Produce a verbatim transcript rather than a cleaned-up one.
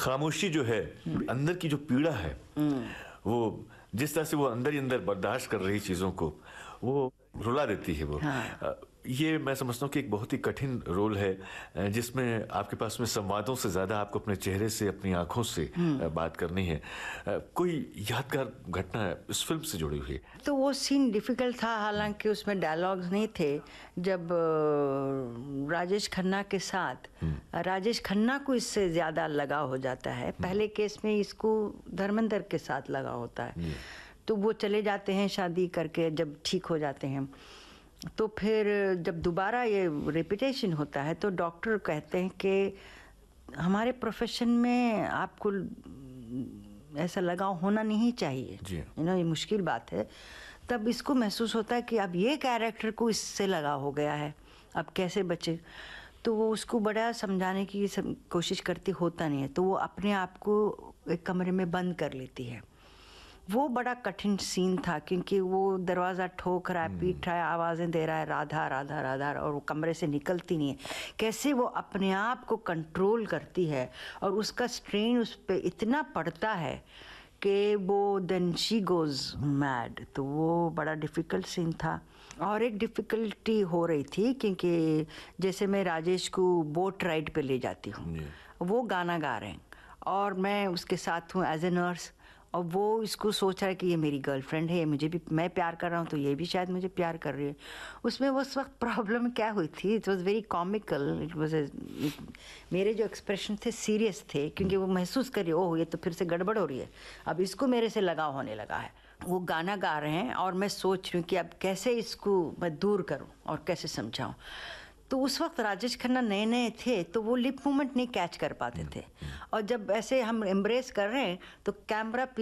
खामोशी जो है, अंदर की जो पीड़ा है, वो जिस तरह से वो अंदर ही अंदर बर्दाश्त कर रही चीज़ों को, वो रुला देती है वो। हाँ। ये मैं समझता हूँ कि एक बहुत ही कठिन रोल है, जिसमें आपके पास में संवादों से ज़्यादा आपको अपने चेहरे से, अपनी आंखों से बात करनी है। कोई यादगार घटना इस फिल्म से जुड़ी हुई है? तो वो सीन डिफ़िकल्ट था, हालांकि उसमें डायलॉग्स नहीं थे। जब राजेश खन्ना के साथ, राजेश खन्ना को इससे ज़्यादा लगाव हो जाता है। पहले केस में इसको धर्मेंद्र के साथ लगा होता है, तो वो चले जाते हैं शादी करके, जब ठीक हो जाते हैं तो फिर जब दोबारा ये रिपीटेशन होता है तो डॉक्टर कहते हैं कि हमारे प्रोफेशन में आपको ऐसा लगाव होना नहीं चाहिए, यू नो, ये मुश्किल बात है। तब इसको महसूस होता है कि अब ये कैरेक्टर को इससे लगाव हो गया है, अब कैसे बचे। तो वो उसको बड़ा समझाने की कोशिश करती, होता नहीं है, तो वो अपने आप को एक कमरे में बंद कर लेती है। वो बड़ा कठिन सीन था, क्योंकि वो दरवाज़ा ठोक रहा है, पीट रहा है, आवाज़ें दे रहा है, राधा राधा राधा, और वो कमरे से निकलती नहीं है। कैसे वो अपने आप को कंट्रोल करती है, और उसका स्ट्रेन उस पर इतना पड़ता है कि वो देन शी गोज़ मैड। तो वो बड़ा डिफ़िकल्ट सीन था। और एक डिफ़िकल्टी हो रही थी, क्योंकि जैसे मैं राजेश को बोट राइड पे ले जाती हूँ, वो गाना गा रहे हैं और मैं उसके साथ हूँ एज ए नर्स, और वो इसको सोच रहा है कि ये मेरी गर्लफ्रेंड है, मुझे भी, मैं प्यार कर रहा हूँ तो ये भी शायद मुझे प्यार कर रही है। उसमें उस वक्त प्रॉब्लम क्या हुई थी, it was very comical, it was मेरे जो एक्सप्रेशन थे सीरियस थे, क्योंकि वो महसूस करिए ओह ये तो फिर से गड़बड़ हो रही है, अब इसको मेरे से लगाव होने लगा है। वो गाना गा रहे हैं और मैं सोच रही हूँ कि अब कैसे इसको मैं दूर करूँ और कैसे समझाऊँ। तो उस वक्त राजेश खन्ना नए नए थे, तो वो लिप मूवमेंट नहीं कैच कर पाते थे, और जब ऐसे हम एम्ब्रेस कर रहे हैं तो कैमरा